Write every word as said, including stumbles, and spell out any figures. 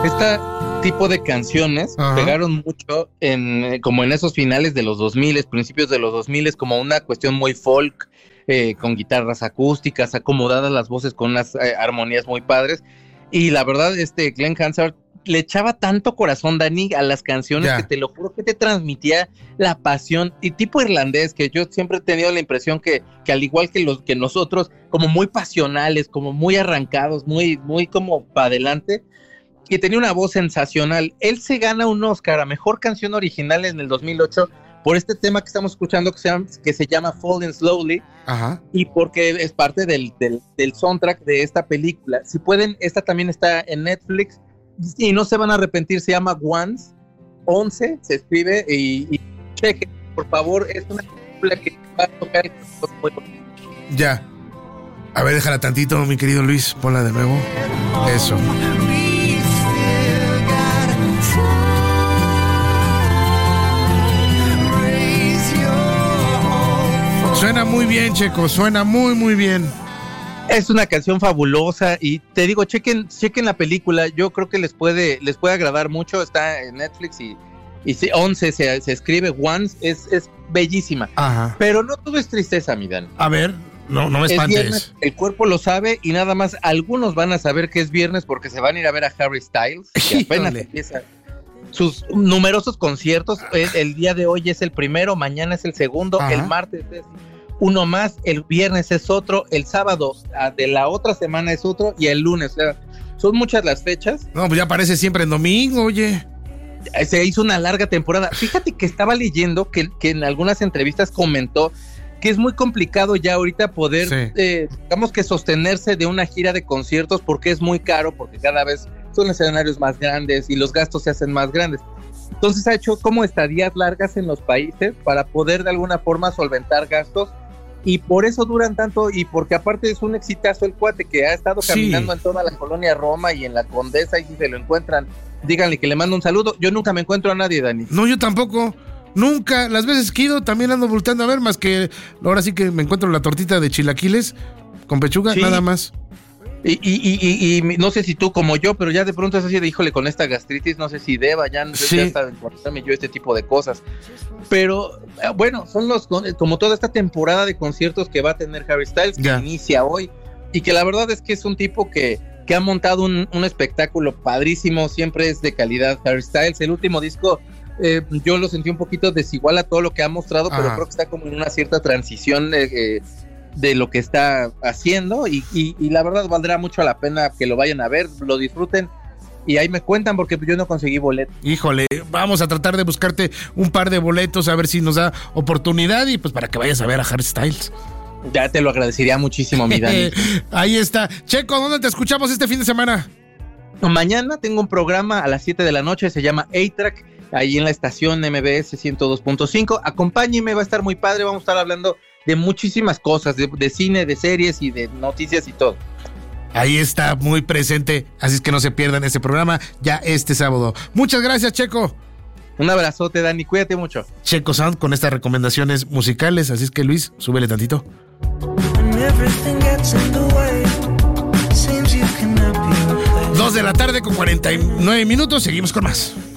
Este tipo de canciones Ajá. pegaron mucho en como en esos finales de los dos mil, principios de los dos mil, como una cuestión muy folk, eh, con guitarras acústicas, acomodadas las voces con unas eh, armonías muy padres. Y la verdad, este Glenn Hansard le echaba tanto corazón, Dani, a las canciones yeah. que te lo juro que te transmitía la pasión, y tipo irlandés, que yo siempre he tenido la impresión que, que al igual que los que nosotros, como muy pasionales, como muy arrancados, muy, muy como para adelante, que tenía una voz sensacional. Él se gana un Oscar a Mejor Canción Original en el dos mil ocho por este tema que estamos escuchando que se llama, que se llama Falling Slowly. Ajá. Y porque es parte del, del, del soundtrack de esta película. Si pueden, esta también está en Netflix y no se van a arrepentir, se llama Once, once se escribe, y, y cheque, por favor, es una película que va a tocar el corazón. Ya. A ver, déjala tantito, mi querido Luis, ponla de nuevo. Eso. Suena muy bien, Checo, suena muy, muy bien. Es una canción fabulosa y te digo, chequen, chequen la película, yo creo que les puede, les puede agradar mucho, está en Netflix y, y once se, se escribe Once, es, es bellísima. Ajá. Pero no todo es tristeza, mi Dan. A ver, no, no me espantes. Es viernes, el cuerpo lo sabe y nada más algunos van a saber que es viernes porque se van a ir a ver a Harry Styles, que apenas empieza sus numerosos conciertos. El, el día de hoy es el primero, mañana es el segundo, Ajá. el martes es uno más, el viernes es otro, el sábado de la otra semana es otro y el lunes, o sea, son muchas las fechas. No, pues ya aparece siempre en domingo, oye. Se hizo una larga temporada. Fíjate que estaba leyendo que, que en algunas entrevistas comentó que es muy complicado ya ahorita poder, sí. eh, digamos que sostenerse de una gira de conciertos porque es muy caro, porque cada vez son escenarios más grandes y los gastos se hacen más grandes. Entonces ha hecho como estadías largas en los países para poder de alguna forma solventar gastos. Y por eso duran tanto, y porque aparte es un exitazo el cuate que ha estado caminando sí. en toda la colonia Roma y en la Condesa, y si se lo encuentran, díganle que le mando un saludo. Yo nunca me encuentro a nadie, Dani. No, yo tampoco, nunca. Las veces que he ido también ando volteando a ver, más que ahora sí que me encuentro la tortita de chilaquiles con pechuga, sí. nada más. Y, y, y, y, y no sé si tú como yo, pero ya de pronto es así de, híjole, con esta gastritis, no sé si deba, ya, sí. ya está encontrarme yo este tipo de cosas. Pero, bueno, son los, como toda esta temporada de conciertos que va a tener Harry Styles, que yeah. inicia hoy, y que la verdad es que es un tipo que, que ha montado un, un espectáculo padrísimo, siempre es de calidad Harry Styles. El último disco, eh, yo lo sentí un poquito desigual a todo lo que ha mostrado, Ajá. pero creo que está como en una cierta transición, eh, eh, de lo que está haciendo y, y, y la verdad valdrá mucho la pena que lo vayan a ver, lo disfruten y ahí me cuentan porque yo no conseguí boletos. Híjole, vamos a tratar de buscarte un par de boletos a ver si nos da oportunidad y pues para que vayas a ver a Harry Styles. Ya te lo agradecería muchísimo, mi Dani. Ahí está. Checo, ¿dónde te escuchamos este fin de semana? Mañana tengo un programa a las siete de la noche, se llama A-Track, ahí en la estación M B S ciento dos punto cinco. Acompáñenme, va a estar muy padre, vamos a estar hablando de muchísimas cosas, de, de cine, de series y de noticias y todo. Ahí está muy presente, así es que no se pierdan ese programa ya este sábado. Muchas gracias, Checo. Un abrazote, Dani, cuídate mucho. Checo Sound con estas recomendaciones musicales, así es que Luis, súbele tantito. Dos de la tarde con cuarenta y nueve minutos, seguimos con más.